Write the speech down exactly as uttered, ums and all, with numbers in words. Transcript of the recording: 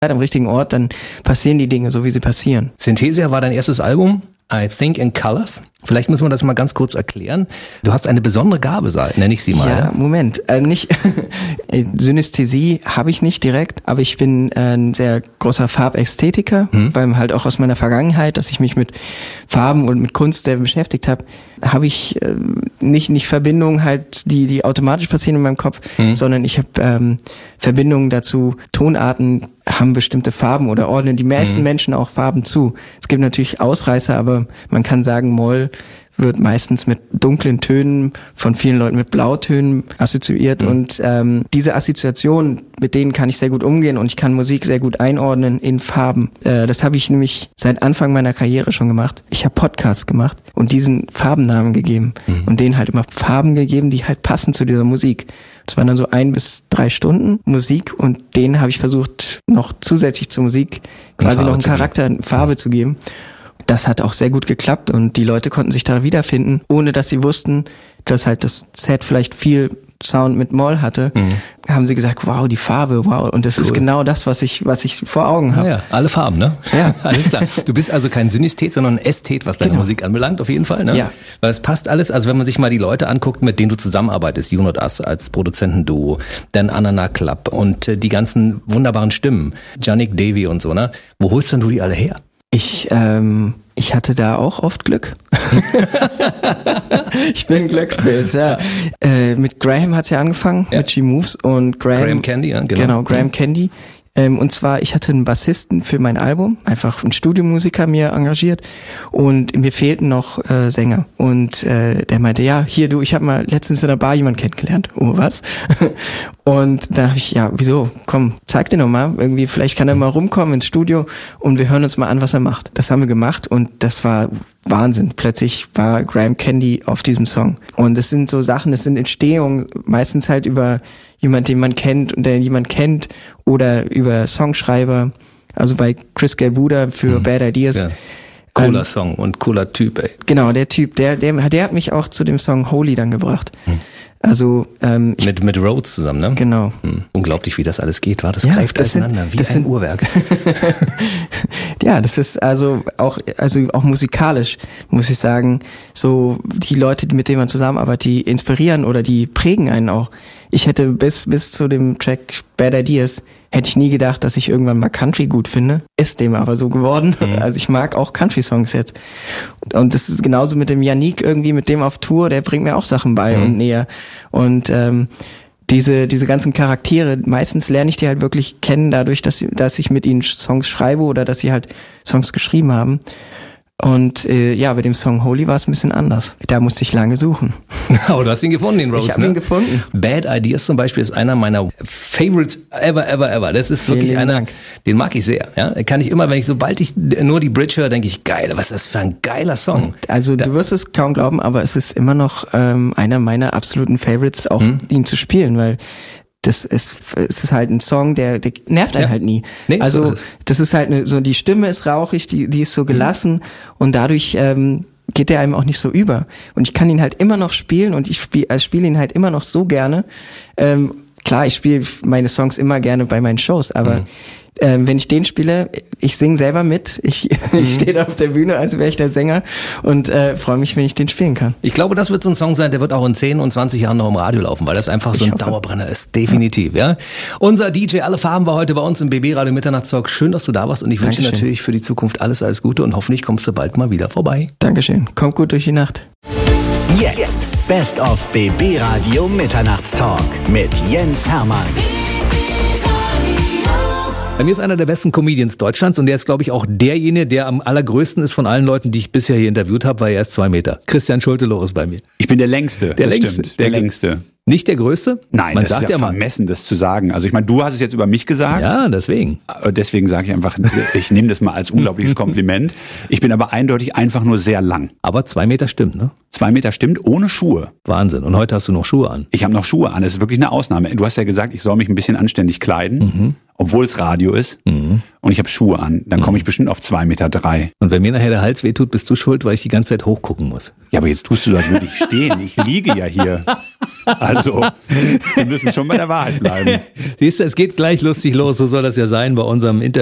am richtigen Ort, dann passieren die Dinge so, wie sie passieren. Synthesia war dein erstes Album, I Think in Colors. Vielleicht müssen wir das mal ganz kurz erklären. Du hast eine besondere Gabe, nenne ich sie mal. Ja, Moment. Äh, nicht Synästhesie habe ich nicht direkt, aber ich bin äh, ein sehr großer Farbästhetiker, hm. weil halt auch aus meiner Vergangenheit, dass ich mich mit Farben und mit Kunst sehr beschäftigt habe, habe ich äh, nicht nicht Verbindungen halt, die die automatisch passieren in meinem Kopf, hm. sondern ich habe ähm, Verbindungen dazu, Tonarten haben bestimmte Farben oder ordnen die meisten hm. Menschen auch Farben zu. Es gibt natürlich Ausreißer, aber man kann sagen, Moll wird meistens mit dunklen Tönen, von vielen Leuten mit Blautönen assoziiert mhm. und ähm, diese Assoziationen, mit denen kann ich sehr gut umgehen und ich kann Musik sehr gut einordnen in Farben. Äh, das habe ich nämlich seit Anfang meiner Karriere schon gemacht. Ich habe Podcasts gemacht und diesen Farbennamen gegeben mhm. und denen halt immer Farben gegeben, die halt passen zu dieser Musik. Das waren dann so ein bis drei Stunden Musik und denen habe ich versucht, noch zusätzlich zur Musik quasi noch einen Charakter, eine Farbe zu geben. Das hat auch sehr gut geklappt und die Leute konnten sich da wiederfinden, ohne dass sie wussten, dass halt das Set vielleicht viel Sound mit Moll hatte. Mhm. Haben sie gesagt, wow, die Farbe, wow. Und das cool. ist genau das, was ich was ich vor Augen habe. Ja, ja, alle Farben, ne? Ja. Alles klar. Du bist also kein Synästhet, sondern ein Ästhet, was deine genau. Musik anbelangt, auf jeden Fall, ne? Ja. Weil es passt alles, also wenn man sich mal die Leute anguckt, mit denen du zusammenarbeitest, You Not Us als Produzentenduo, dann Anana Club und äh, die ganzen wunderbaren Stimmen, Yannick Davy und so, ne? Wo holst denn du die alle her? Ich, ähm, ich hatte da auch oft Glück. Ich bin Glückspilz, ja. Äh, mit Graham hat's ja angefangen, ja. mit G-Moves und Graham. Graham Candy, ja, genau. Genau, Graham mhm. Candy. Ähm, und zwar, ich hatte einen Bassisten für mein Album, einfach einen Studiomusiker mir engagiert und mir fehlten noch äh, Sänger. Und äh, der meinte, ja, hier du, ich habe mal letztens in der Bar jemanden kennengelernt. Oh, was? Und dann habe ich, ja, wieso? Komm, zeig dir noch mal. Irgendwie, vielleicht kann er mal rumkommen ins Studio und wir hören uns mal an, was er macht. Das haben wir gemacht und das war Wahnsinn. Plötzlich war Graham Candy auf diesem Song. Und es sind so Sachen, es sind Entstehungen, meistens halt über jemand, den man kennt und der jemand kennt oder über Songschreiber. Also bei Chris Gelbuda für mhm. Bad Ideas. Ja. Cooler ähm, Song und cooler Typ, ey. Genau, der Typ, der, der, der hat mich auch zu dem Song Holy dann gebracht. Mhm. Also ähm, ich, mit mit Rhodes zusammen, ne? Genau. Hm. Unglaublich, wie das alles geht, war das ja, greift das auseinander sind, wie das ein sind, Uhrwerk. Ja, das ist also auch also auch musikalisch muss ich sagen, so die Leute, mit denen man zusammenarbeitet, die inspirieren oder die prägen einen auch. Ich hätte bis bis zu dem Track Bad Ideas hätte ich nie gedacht, dass ich irgendwann mal Country gut finde. Ist dem aber so geworden. Mhm. Also ich mag auch Country-Songs jetzt. Und das ist genauso mit dem Yannick irgendwie, mit dem auf Tour, der bringt mir auch Sachen bei mhm. und näher. Und ähm, diese diese ganzen Charaktere, meistens lerne ich die halt wirklich kennen, dadurch, dass, dass ich mit ihnen Songs schreibe oder dass sie halt Songs geschrieben haben. Und äh, ja, bei dem Song Holy war es ein bisschen anders. Da musste ich lange suchen. Aber du hast ihn gefunden, den Rhodes, Ich habe ne? ihn gefunden. Bad Ideas zum Beispiel ist einer meiner Favorites ever, ever, ever. Das ist wirklich einer, Dank. Den mag ich sehr. Ja, kann ich immer, wenn ich, sobald ich nur die Bridge höre, denke ich, geil, was ist das für ein geiler Song. Also da, du wirst es kaum glauben, aber es ist immer noch ähm, einer meiner absoluten Favorites, auch hm? ihn zu spielen, weil das ist, es ist halt ein Song, der, der nervt einen ja. halt nie. Nee, also so ist das ist halt eine, so, die Stimme ist rauchig, die, die ist so gelassen mhm. und dadurch ähm, geht der einem auch nicht so über. Und ich kann ihn halt immer noch spielen und ich spiele also spiele ihn halt immer noch so gerne. Ähm, klar, ich spiele meine Songs immer gerne bei meinen Shows, aber mhm. Ähm, wenn ich den spiele, ich singe selber mit, ich, mhm. ich stehe da auf der Bühne, als wäre ich der Sänger und äh, freue mich, wenn ich den spielen kann. Ich glaube, das wird so ein Song sein, der wird auch in zehn und zwanzig Jahren noch im Radio laufen, weil das einfach so ein Dauerbrenner ist, definitiv. Ja. ja. Unser D J Alle Farben war heute bei uns im B B Radio Mitternachtstalk. Schön, dass du da warst und ich wünsche dir natürlich für die Zukunft alles, alles Gute und hoffentlich kommst du bald mal wieder vorbei. Dankeschön, kommt gut durch die Nacht. Jetzt Best of B B Radio Mitternachtstalk mit Jens Hermann. Bei mir ist einer der besten Comedians Deutschlands und der ist, glaube ich, auch derjenige, der am allergrößten ist von allen Leuten, die ich bisher hier interviewt habe, weil er ist zwei Meter. Christian Schulte-Loh ist bei mir. Ich bin der Längste, der das längste, stimmt. Der, der Längste. Nicht der Größte? Nein, Man das sagt ist ja, ja vermessen, das zu sagen. Also ich meine, du hast es jetzt über mich gesagt. Ja, deswegen. Deswegen sage ich einfach, ich nehme das mal als unglaubliches Kompliment. Ich bin aber eindeutig einfach nur sehr lang. Aber zwei Meter stimmt, ne? Zwei Meter stimmt, ohne Schuhe. Wahnsinn. Und heute hast du noch Schuhe an. Ich habe noch Schuhe an. Das ist wirklich eine Ausnahme. Du hast ja gesagt, ich soll mich ein bisschen anständig kleiden, mhm. obwohl es Radio ist. Mhm. Und ich habe Schuhe an. Dann komme ich bestimmt auf zwei Meter drei. Und wenn mir nachher der Hals wehtut, bist du schuld, weil ich die ganze Zeit hochgucken muss. Ja, aber jetzt tust du, als würde ich stehen. Ich liege ja hier. Also, wir müssen schon bei der Wahrheit bleiben. Siehst du, es geht gleich lustig los, so soll das ja sein bei unserem Interview.